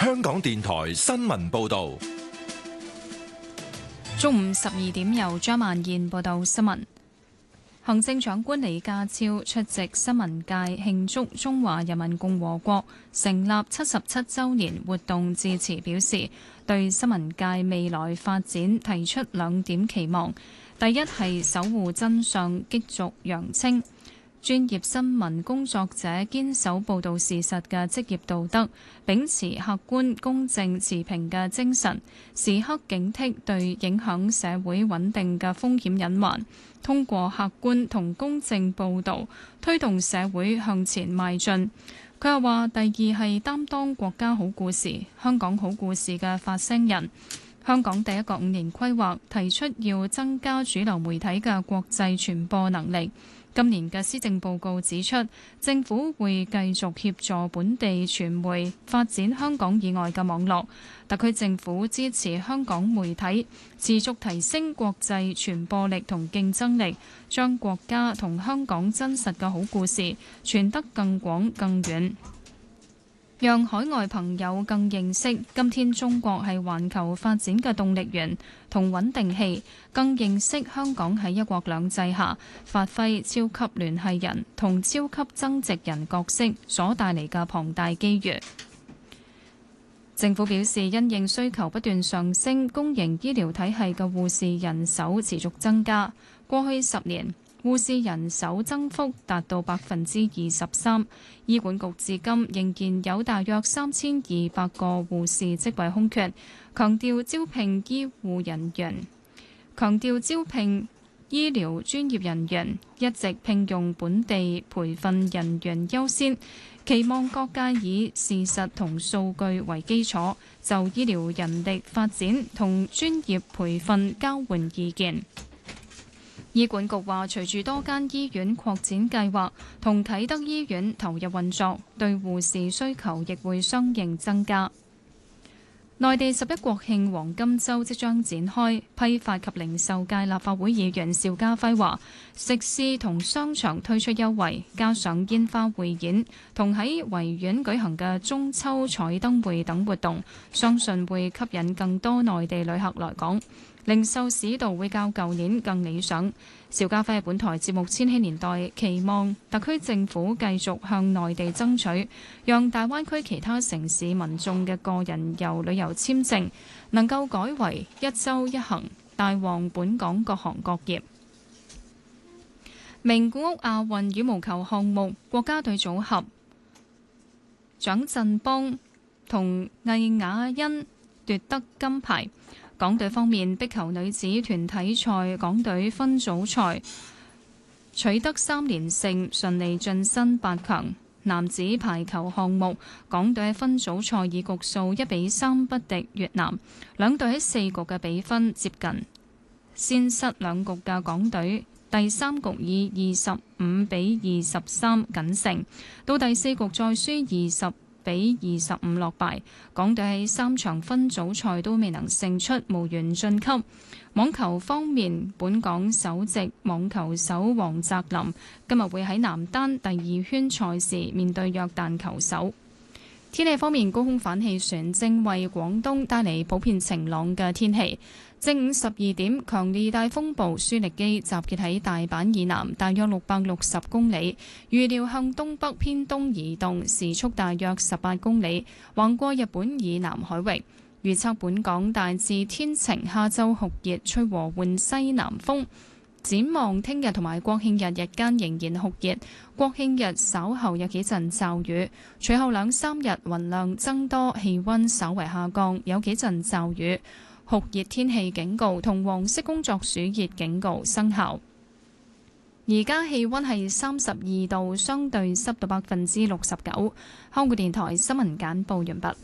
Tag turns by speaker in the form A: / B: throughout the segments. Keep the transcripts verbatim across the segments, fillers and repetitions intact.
A: 香港電台新聞報道。
B: 中午十二點，由張曼燕報道新聞。行政長官李家超出席新聞界慶祝中華人民共和國成立七十七週年活動致辭表示，對新聞界未來發展提出兩點期望。第一係守護真相，激濁揚清。專業新聞工作者堅守報導事實嘅職業道德，秉持客觀、公正、持平嘅精神，時刻警惕對影響社會穩定嘅風險隱患，通過客觀同公正報導，推動社會向前邁進。佢又話：第二係擔當國家好故事、香港好故事嘅發聲人。香港第一個五年規劃提出要增加主流媒體嘅國際傳播能力。今年嘅施政報告指出，政府會繼續協助本地傳媒發展香港以外嘅網絡。特區政府支持香港媒體持續提升國際傳播力同競爭力，將國家同香港真實嘅好故事傳得更廣更遠，讓海外朋友更認識今天中國係環球發展嘅動力源同穩定器，更認識香港喺一國兩制下發揮超級聯繫人同超級增值人角色所帶嚟嘅龐大機遇。政府表示，因應需求不斷上升，公營醫療體系嘅護士人手持續增加。過去十年，護士人手增幅達到百分之二十三，醫管局至今仍然有大約三千二百個護士職位空缺，強調招聘醫護人員，強調招聘醫療專業人員，一直聘用本地培訓人員優先，期望各界以事實同數據為基礎，就醫療人力發展同專業培訓交換意見。醫管局話，隨住多間醫院擴展計劃同啟德醫院投入運作，對護士需求亦會相應增加。內地十一國慶黃金週即將展開，批發及零售界立法會議員邵家輝話，食肆同商場推出優惠，加上煙花匯演同喺維園舉行嘅中秋彩燈會等活動，相信會吸引更多內地旅客來港。零售市道會較舊年更理想。邵家輝喺本台節目《千禧年代》期望特區政府繼續向內地爭取，讓大灣區其他城市民眾嘅個人遊旅遊簽證能夠改為一週一行，帶旺本港各行各業。名古屋亞運羽毛球項目，國家隊組合蔣振邦同魏雅欣奪得金牌。港隊方面，壁球女子團體賽，港隊分組賽取得三連勝，順利晉身八強。男子排球項目，港隊喺分組賽以局數一比三不敵越南，兩隊喺四局嘅比分接近，先失兩局嘅港隊第三局以二十五比二十三僅勝，到第四局再輸二十比二十五落敗，港隊喺三場分組賽都未能勝出，無緣晉級。網球方面，本港首席網球手黃澤林今日會喺男單第二圈賽事面對約旦球手。天氣方面，高空反氣旋正為廣東帶嚟普遍晴朗嘅天氣。正午十二點，強烈大風暴舒力基集結喺大阪以南大約六百六十公里，預料向東北偏東移動，時速大約十八公里，橫過日本以南海域。預測本港大致天晴，下晝酷熱，吹和緩西南風。展望聽日同埋國慶日日間仍然酷熱，國慶日稍後有幾陣驟雨，隨後兩三日雲量增多，氣溫稍為下降，有幾陣驟雨。酷熱天氣警告同黃色工作暑熱警告生效。而家氣溫係三十二度，相對濕度百分之六十九。香港電台新聞簡報完畢。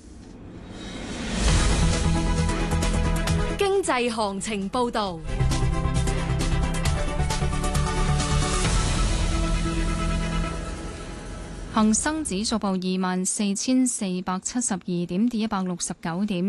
C: 經濟行情報道。
B: 恒生指數報二萬四千四百七十二點，跌一百六十九點。